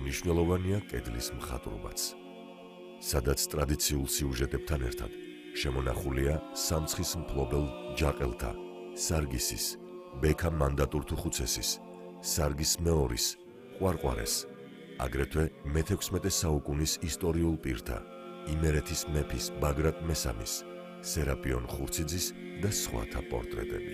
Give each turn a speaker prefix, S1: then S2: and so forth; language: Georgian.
S1: მნიშვნელოვანია კედლის მხატვრობაც, სადაც ტრადიციულ სიუჟეტებთან ერთად შემონახულია სამცხის მფლობელ ჯაყელთა, სარგისის, ბექა მანდატურთუხუცესის, სარგის მეორის, ყვარყვარეს, აგრეთვე მე-16 საუკუნის ისტორიულ პირთა, იმერეთის მეფის ბაგრატ მესამის, სერაპიონ ხურციძის და სხვათა პორტრეტები.